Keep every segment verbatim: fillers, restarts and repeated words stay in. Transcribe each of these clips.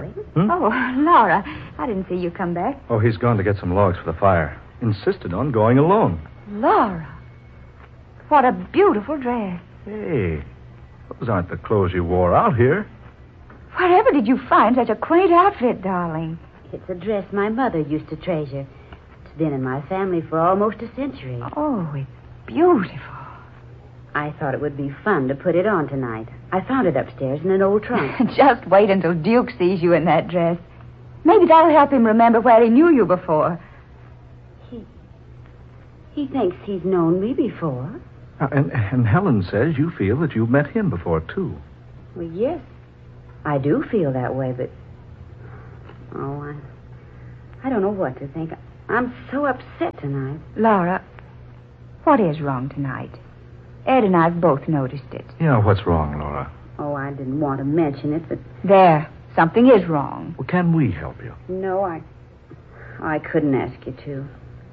darling. Hmm? Oh, Laura, I didn't see you come back. Oh, he's gone to get some logs for the fire. Insisted on going alone. Laura, what a beautiful dress. Hey, those aren't the clothes you wore out here. Wherever did you find such a quaint outfit, darling? It's a dress my mother used to treasure. It's been in my family for almost a century. Oh, it's beautiful. I thought it would be fun to put it on tonight. I found it upstairs in an old trunk. Just wait until Duke sees you in that dress. Maybe that'll help him remember where he knew you before. He... He thinks he's known me before. Uh, and, and Helen says you feel that you've met him before, too. Well, yes. I do feel that way, but... Oh, I... I don't know what to think. I'm so upset tonight. Laura, what is wrong tonight? Ed and I've both noticed it. Yeah, what's wrong, Laura? Oh, I didn't want to mention it, but... There. Something is wrong. Well, can we help you? No, I... I couldn't ask you to.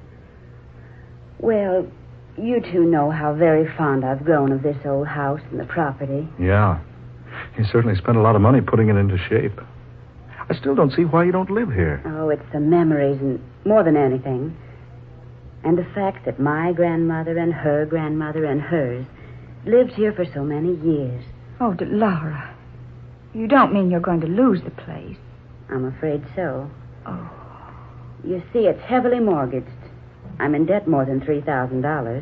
Well, you two know how very fond I've grown of this old house and the property. Yeah. You certainly spent a lot of money putting it into shape. I still don't see why you don't live here. Oh, it's the memories and more than anything. And the fact that my grandmother and her grandmother and hers lived here for so many years. Oh, d- Laura, you don't mean you're going to lose the place? I'm afraid so. Oh. You see, it's heavily mortgaged. I'm in debt more than three thousand dollars.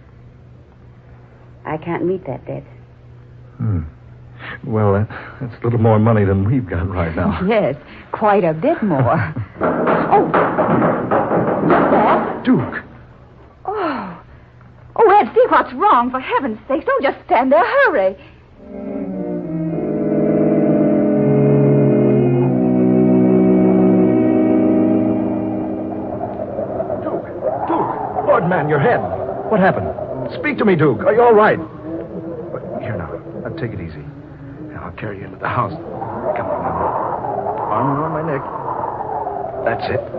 I can't meet that debt. Hmm. Well, uh, that's a little more money than we've got right now. Yes, quite a bit more. Oh, what's that? Duke. Oh. Oh, Ed, see what's wrong. For heaven's sake, don't just stand there. Hurry. Duke. Duke. Lord, man, your head. What happened? Speak to me, Duke. Are you all right? Here now. Now, take it easy. I'll carry you into the house. Come on now. Arm around my neck. That's it.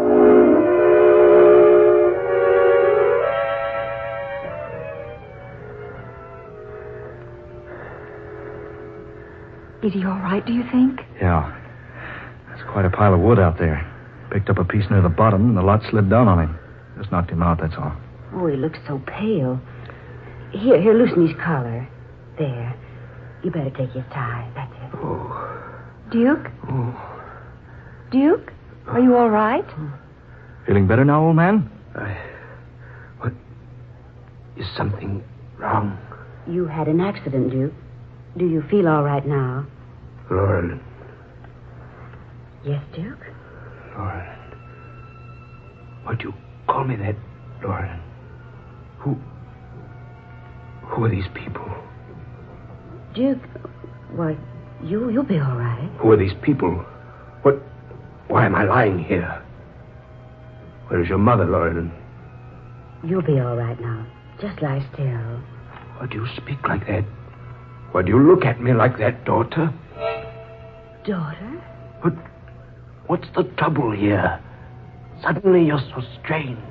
Is he all right, do you think? Yeah. There's quite a pile of wood out there. Picked up a piece near the bottom, and the lot slid down on him. Just knocked him out, that's all. Oh, he looks so pale. Here, here, loosen his collar. There. You better take his tie. That's it. Oh. Duke? Oh. Duke? Are you all right? Feeling better now, old man? I... What... Is something wrong? You had an accident, Duke. Do you feel all right now? Laurel. Yes, Duke? Laurel. Why'd you call me that, Laurel? Who... Who are these people? Duke, why, you, you'll be all right. Who are these people? What... Why am I lying here? Where's your mother, Laurel? You'll be all right now. Just lie still. Why do you speak like that? Why do you look at me like that, daughter? Daughter? But what's the trouble here? Suddenly you're so strange.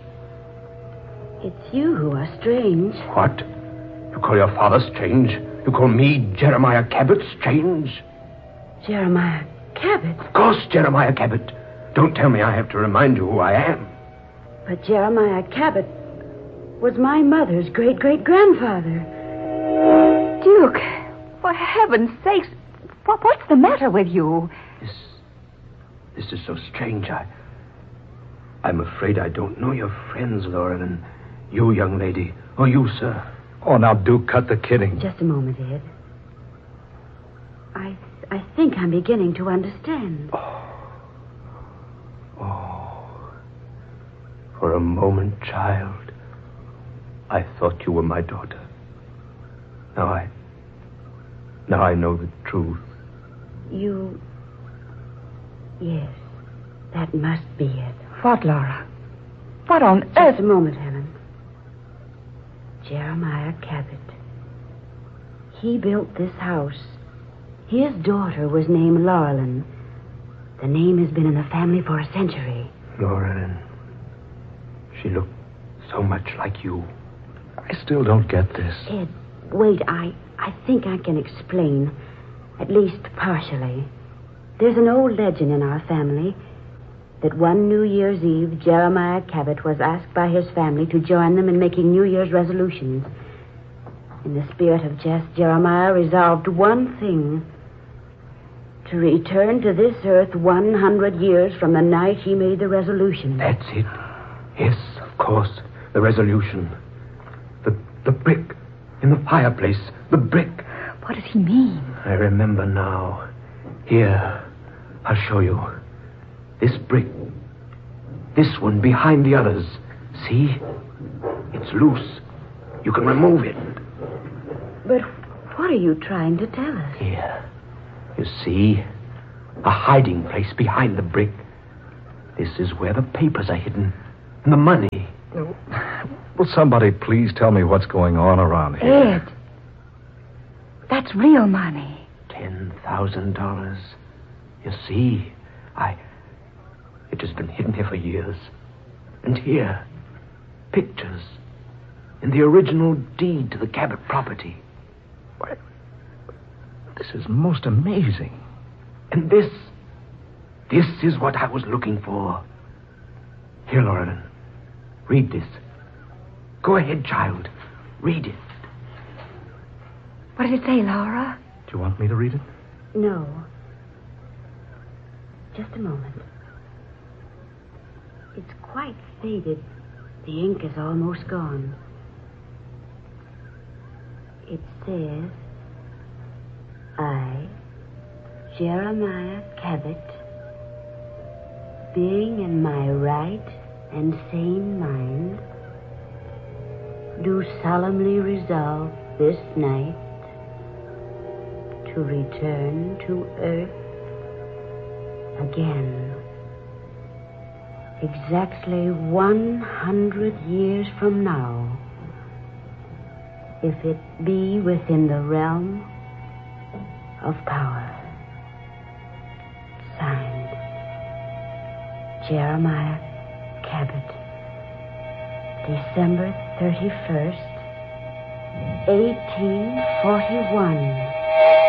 It's you who are strange. What? You call your father strange? You call me, Jeremiah Cabot, strange? Jeremiah Cabot? Of course, Jeremiah Cabot. Don't tell me I have to remind you who I am. But Jeremiah Cabot was my mother's great-great-grandfather. Duke, for heaven's sakes, what, what's the matter with you? This... This is so strange. I... I'm afraid I don't know your friends, Laurel, and you, young lady, or you, sir. Oh, now, Duke, cut the kidding. Just a moment, Ed. I... I think I'm beginning to understand. Oh. Oh. For a moment, child, I thought you were my daughter. Now I... Now I know the truth. You... Yes, that must be it. What, Laura? What on Just earth? a moment, Helen. Jeremiah Cabot. He built this house. His daughter was named Laurelyn. The name has been in the family for a century. Laurelyn. She looked so much like you. I still don't get this. Ed, wait, I, I think I can explain. At least partially. There's an old legend in our family that one New Year's Eve, Jeremiah Cabot was asked by his family to join them in making New Year's resolutions. In the spirit of jest, Jeremiah resolved one thing: to return to this earth one hundred years from the night he made the resolution. That's it. Yes, of course, the resolution. The, the brick in the fireplace, the brick. What does he mean? I remember now. Here, I'll show you. This brick. This one behind the others. See? It's loose. You can remove it. But what are you trying to tell us? Here. You see? A hiding place behind the brick. This is where the papers are hidden. And the money. Will somebody please tell me what's going on around here? Ed. That's real money. Ten thousand dollars. You see? I... It has been hidden here for years. And here. Pictures. In the original deed to the Cabot property. Why, this is most amazing. And this... This is what I was looking for. Here, Lauren. Read this. Go ahead, child. Read it. What does it say, Laura? Do you want me to read it? No. Just a moment. It's quite faded. The ink is almost gone. It says, I, Jeremiah Cabot, being in my right and sane mind, do solemnly resolve this night to return to earth again, exactly one hundred years from now, if it be within the realm of power. Signed, Jeremiah Cabot, December thirty-first, eighteen forty-one.